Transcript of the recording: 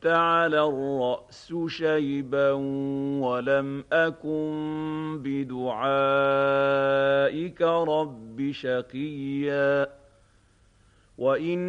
واشتعل الرأس شيبا ولم أكن بدعائك رب شقيا